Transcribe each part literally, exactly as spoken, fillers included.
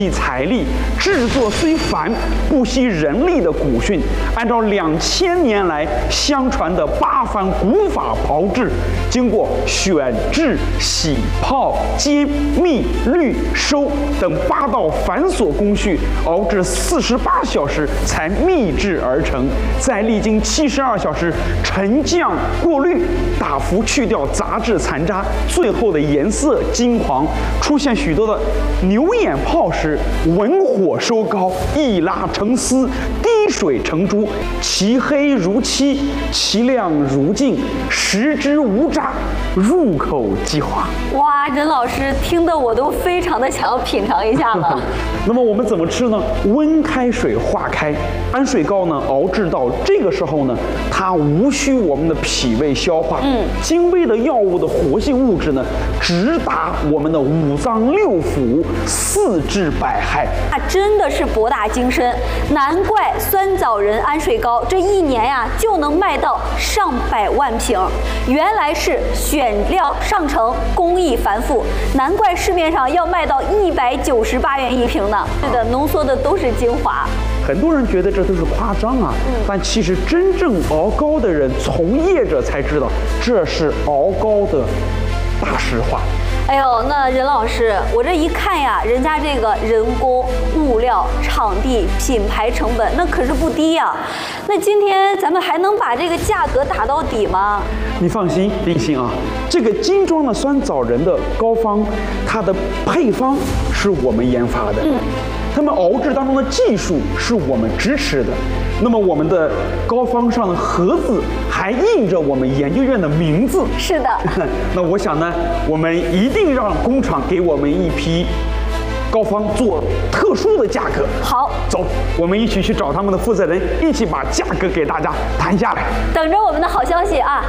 财力，制作虽繁，不惜人力的古训，按照两千年来相传的八番古法炮制，经过选制、洗、泡、煎、秘、滤、收等八道繁琐工序，熬制四十八小时才秘制而成，再历经七十二小时沉降过滤，大幅去掉杂质残渣，最后的颜色金黄，出现许多的牛眼泡时，文火收高，一拉成丝，滴水成珠，其黑如漆，其亮如镜，食之无渣，入口即化。 哇，任老师听得我都非常的想要品尝一下了。 那么我们怎么吃呢？温开水化开，安水糕呢熬制到这个时候呢，它无需我们的脾胃消化，嗯，精微的药物的活性物质呢，直达我们的五脏六腑，四治百害。 啊，真的是博大精深，难怪酸枣仁安水糕这一年呀、啊、就能卖到上百万瓶，原来是选料上乘，工艺繁复，难怪市面上要卖到一百九十八元一瓶呢。是的，浓缩的都是精华。 很多人觉得这都是夸张啊，嗯、但其实真正熬糕的人、从业者才知道，这是熬糕的大实话。 哎呦，那任老师，我这一看呀，人家这个人工、物料、场地、品牌成本，那可是不低呀。那今天咱们还能把这个价格打到底吗？ 你放心，林心啊，这个精装的酸枣仁的膏方，它的配方是我们研发的。嗯。他们熬制当中的技术是我们支持的，那么我们的膏方上的盒子还印着我们研究院的名字。 是的。 那我想呢，我们一定让工厂给我们一批膏方做特殊的价格。 好， 走，我们一起去找他们的负责人，一起把价格给大家谈下来。 等着我们的好消息啊！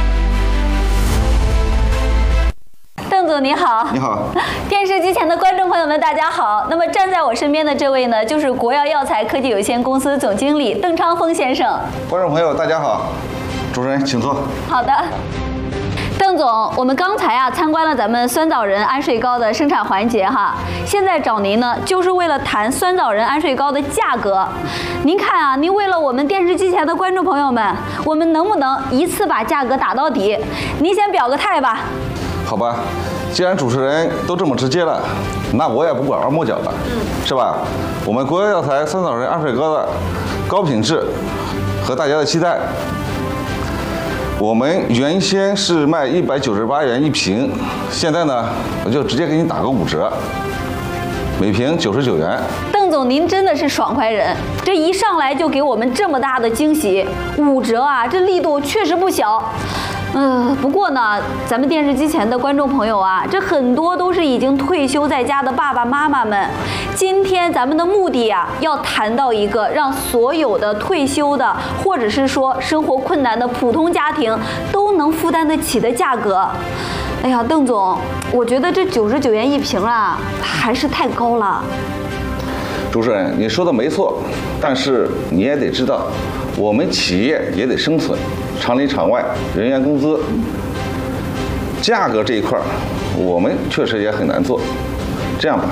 邓总您好。 你好。 电视机前的观众朋友们，大家好。那么站在我身边的这位呢，就是国药药材科技有限公司总经理邓昌峰先生。 观众朋友，大家好。主持人，请坐。 好的。邓总，我们刚才啊参观了咱们酸枣仁安水糕的生产环节哈，现在找您呢，就是为了谈酸枣仁安水糕的价格。您看啊，您为了我们电视机前的观众朋友们，我们能不能一次把价格打到底？您先表个态吧。 好吧，既然主持人都这么直接了，那我也不拐弯抹角了，嗯，是吧？我们国药药材酸枣仁安水糕的高品质和大家的期待，我们原先是卖一百九十八元一瓶，现在呢，我就直接给你打个五折，每瓶九十九元。 邓总，您真的是爽快人，这一上来就给我们这么大的惊喜，五折啊，这力度确实不小。嗯、呃，不过呢，咱们电视机前的观众朋友啊，这很多都是已经退休在家的爸爸妈妈们。今天咱们的目的啊，要谈到一个让所有的退休的，或者是说生活困难的普通家庭都能负担得起的价格。哎呀，邓总，我觉得这九十九元一瓶啊，还是太高了。 主持人，你说的没错，但是你也得知道，我们企业也得生存，厂里厂外人员工资，价格这一块我们确实也很难做。这样吧，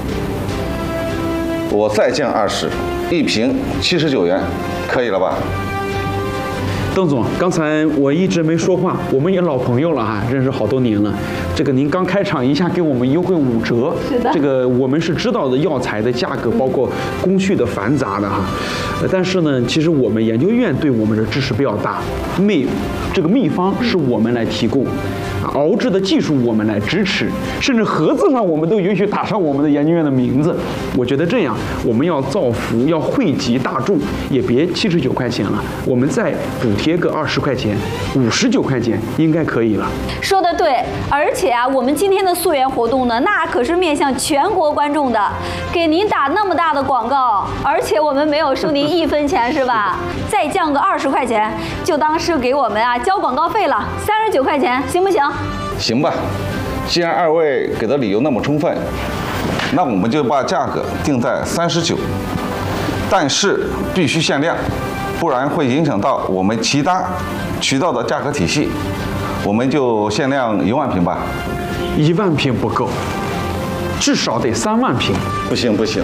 我再降二十，一瓶七十九元，可以了吧？ 邓总，刚才我一直没说话，我们也老朋友了哈，认识好多年了。这个您刚开场一下给我们优惠五折， 是的， 这个我们是知道的药材的价格，包括工序的繁杂的哈。呃，但是呢，其实我们研究院对我们的支持比较大，秘这个秘方是我们来提供。熬制的技术我们来支持，甚至盒子上我们都允许打上我们的研究院的名字。我觉得这样，我们要造福，要惠及大众，也别七十九块钱了，我们再补贴个二十块钱，五十九块钱应该可以了。 说得对，而且啊，我们今天的溯源活动呢，那可是面向全国观众的，给您打那么大的广告，而且我们没有收您一分钱，是吧？再降个二十块钱，就当是给我们啊交广告费了，三十九块钱，行不行？ 行吧，既然二位给的理由那么充分，那我们就把价格定在三十九，但是必须限量，不然会影响到我们其他渠道的价格体系。我们就限量一万瓶吧。 一万瓶不够， 至少得三万平。 不行不行，